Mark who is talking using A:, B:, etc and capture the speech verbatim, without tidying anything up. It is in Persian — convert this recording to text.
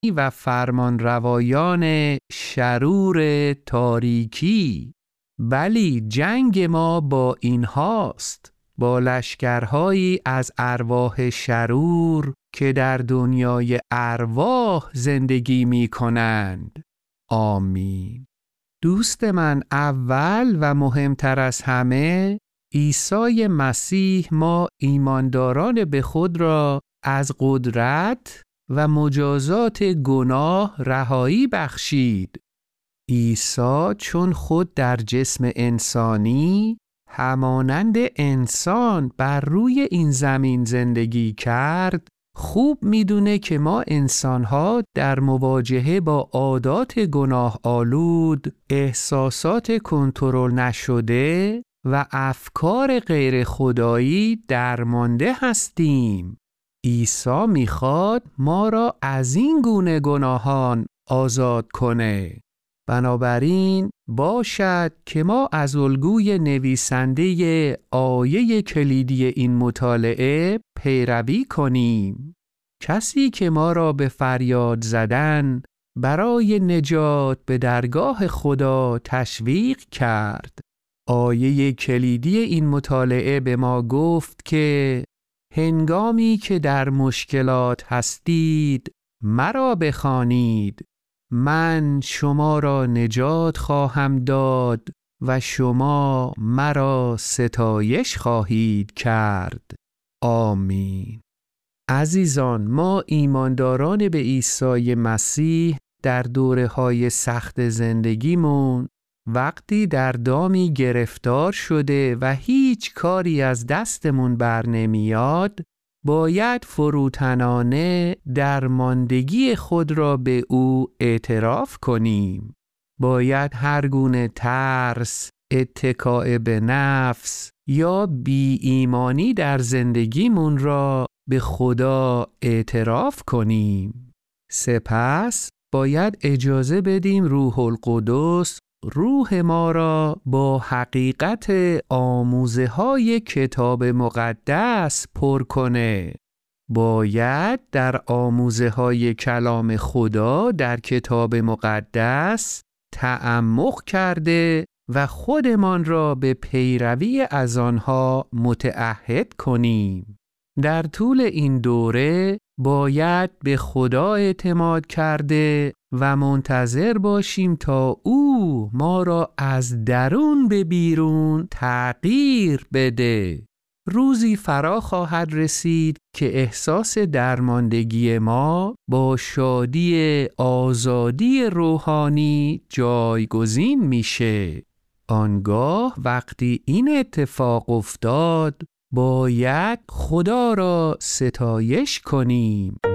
A: و فرمانروایان شرور تاریکی. بلی جنگ ما با اینهاست، با لشکرهایی از ارواح شرور که در دنیای ارواح زندگی می کنند. آمین. دوست من، اول و مهمتر از همه، عیسی مسیح ما ایمانداران به خود را از قدرت و مجازات گناه رهایی بخشید. عیسی چون خود در جسم انسانی همانند انسان بر روی این زمین زندگی کرد، خوب میدونه که ما انسان‌ها در مواجهه با عادات گناه آلود، احساسات کنترل نشده و افکار غیر خدایی درمانده هستیم. عیسی میخواد ما را از این گونه گناهان آزاد کنه. بنابراین باشد که ما از الگوی نویسنده آیه کلیدی این مطالعه پیروی کنیم. کسی که ما را به فریاد زدن برای نجات به درگاه خدا تشویق کرد. آیه کلیدی این مطالعه به ما گفت که هنگامی که در مشکلات هستید مرا بخوانید، من شما را نجات خواهم داد و شما مرا ستایش خواهید کرد. آمین. عزیزان، ما ایمانداران به عیسی مسیح در دوره‌های سخت زندگیمون وقتی در دامی گرفتار شده و هیچ کاری از دستمون بر نمیاد، باید فروتنانه درماندگی خود را به او اعتراف کنیم. باید هر گونه ترس، اتکاء به نفس یا بی ایمانی در زندگیمون را به خدا اعتراف کنیم. سپس باید اجازه بدیم روح القدس روح ما را با حقیقت آموزه های کتاب مقدس پر کنه. باید در آموزه های کلام خدا در کتاب مقدس تعمق کرده و خودمان را به پیروی از آنها متعهد کنیم. در طول این دوره باید به خدا اعتماد کرده و منتظر باشیم تا او ما را از درون به بیرون تغییر بده. روزی فرا خواهد رسید که احساس درماندگی ما با شادی آزادی روحانی جایگزین میشه. آنگاه وقتی این اتفاق افتاد، باید خدا را ستایش کنیم.